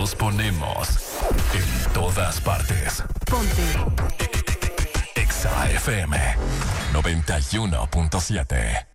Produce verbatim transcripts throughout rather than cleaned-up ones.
Los ponemos en todas partes. Ponte Exa F M noventa y uno punto siete.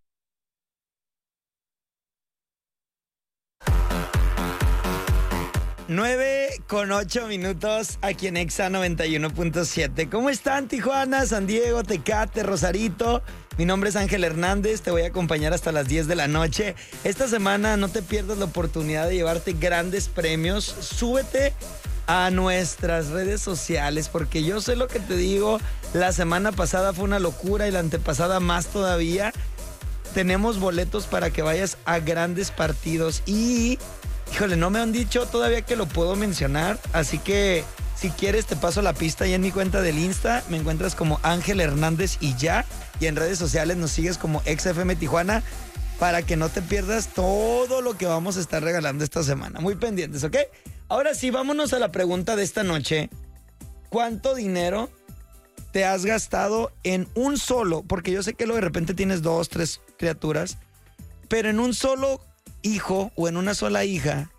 nueve con ocho minutos aquí en Exa noventa y uno punto siete. ¿Cómo están, Tijuana, San Diego, Tecate, Rosarito? Mi nombre es Ángel Hernández, te voy a acompañar hasta las diez de la noche. Esta semana no te pierdas la oportunidad de llevarte grandes premios. Súbete a nuestras redes sociales, porque yo sé lo que te digo. La semana pasada fue una locura y la antepasada más todavía. Tenemos boletos para que vayas a grandes partidos y... híjole, no me han dicho todavía que lo puedo mencionar, así que si quieres te paso la pista ahí en mi cuenta del Insta. Me encuentras como Ángel Hernández y ya, y en redes sociales nos sigues como Exa F M Tijuana para que no te pierdas todo lo que vamos a estar regalando esta semana. Muy pendientes, ¿ok? Ahora sí, vámonos a la pregunta de esta noche. ¿Cuánto dinero te has gastado en un solo? Porque yo sé que luego de repente tienes dos, tres criaturas, pero en un solo hijo o en una sola hija,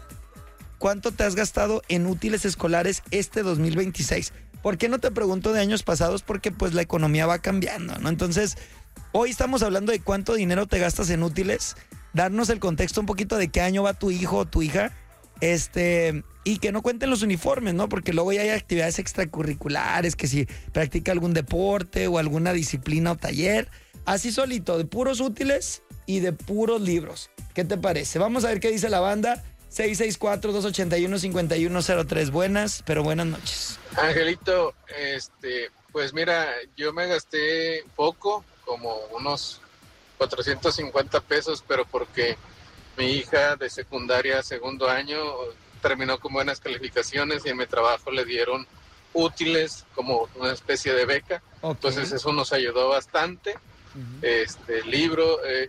¿cuánto te has gastado en útiles escolares este dos mil veintiséis? ¿Por qué no te pregunto de años pasados? Porque pues la economía va cambiando, ¿no? Entonces, hoy estamos hablando de cuánto dinero te gastas en útiles, darnos el contexto un poquito de qué año va tu hijo o tu hija, este, y que no cuenten los uniformes, ¿no? Porque luego ya hay actividades extracurriculares, que si practica algún deporte o alguna disciplina o taller, así solito, de puros útiles y de puros libros. ¿Qué te parece? Vamos a ver qué dice la banda. seis seis cuatro, dos ocho uno, cinco uno cero tres. Buenas, pero buenas noches. Angelito, este, pues mira, yo me gasté poco, como unos cuatrocientos cincuenta pesos, pero porque mi hija de secundaria, segundo año, terminó con buenas calificaciones y en mi trabajo le dieron útiles como una especie de beca. Okay. Entonces eso nos ayudó bastante. Uh-huh. Este, libro, eh,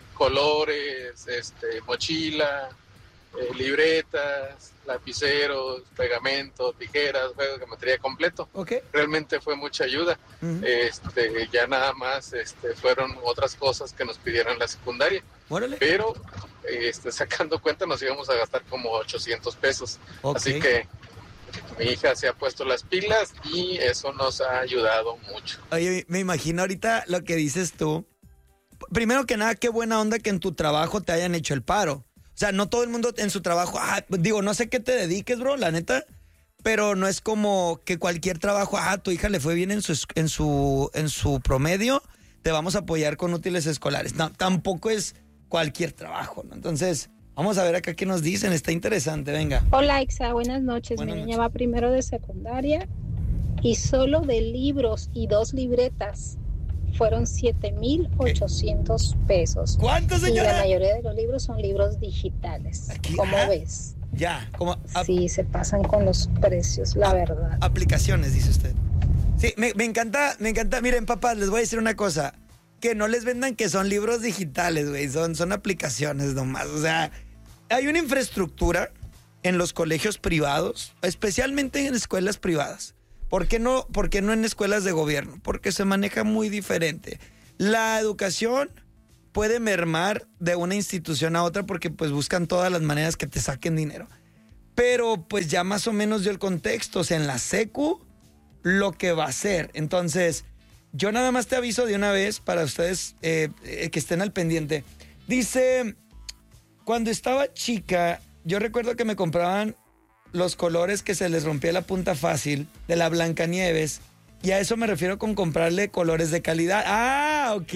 colores, este, mochila, eh, libretas, lapiceros, pegamento, tijeras, juegos de material completo. Okay. Realmente fue mucha ayuda. Uh-huh. Este, ya nada más este, fueron otras cosas que nos pidieron en la secundaria. Órale. Pero este, sacando cuenta nos íbamos a gastar como ochocientos pesos. Okay. Así que mi hija se ha puesto las pilas y eso nos ha ayudado mucho. Oye, me imagino ahorita lo que dices tú. Primero que nada, qué buena onda que en tu trabajo te hayan hecho el paro. O sea, no todo el mundo en su trabajo, ah, digo, no sé qué te dediques, bro, la neta, pero no es como que cualquier trabajo, ah, tu hija le fue bien en su, en su, en su promedio, te vamos a apoyar con útiles escolares. No, tampoco es cualquier trabajo, ¿no? Entonces, vamos a ver acá qué nos dicen, está interesante, venga. Hola, Exa, buenas noches. Buenas Mi niña noches. Va primero de secundaria y solo de libros y dos libretas fueron siete mil ochocientos pesos. ¿Cuánto, señora? Y la mayoría de los libros son libros digitales. Aquí, ¿Cómo ah, ves? Ya, como... Ap- sí, se pasan con los precios, la ap- verdad. Aplicaciones, dice usted. Sí, me, me encanta, me encanta. Miren, papás, les voy a decir una cosa. Que no les vendan que son libros digitales, güey. Son, son aplicaciones nomás. O sea, hay una infraestructura en los colegios privados, especialmente en escuelas privadas. ¿Por qué no, por qué no en escuelas de gobierno? Porque se maneja muy diferente. La educación puede mermar de una institución a otra porque pues buscan todas las maneras que te saquen dinero. Pero pues ya más o menos dio el contexto. O sea, en la secu, lo que va a ser. Entonces, yo nada más te aviso de una vez para ustedes eh, eh, que estén al pendiente. Dice, cuando estaba chica, yo recuerdo que me compraban los colores que se les rompía la punta fácil de la Blancanieves, y a eso me refiero con comprarle colores de calidad. Ah, ok,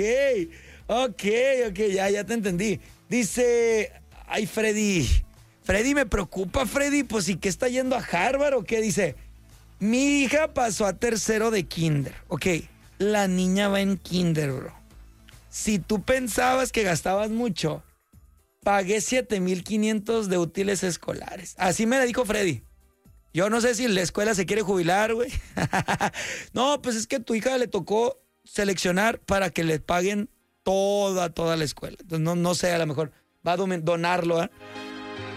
ok, ok, ya, ya te entendí. Dice, ay, Freddy, Freddy, me preocupa, Freddy, pues ¿y qué está yendo a Harvard o qué? Dice, mi hija pasó a tercero de kinder, ok, la niña va en kinder, bro. Si tú pensabas que gastabas mucho, pagué siete mil quinientos de útiles escolares. Así me la dijo Freddy. Yo no sé si la escuela se quiere jubilar, güey. No, pues es que a tu hija le tocó seleccionar para que le paguen toda, toda la escuela. Entonces, no, no sé, a lo mejor va a donarlo, ¿eh?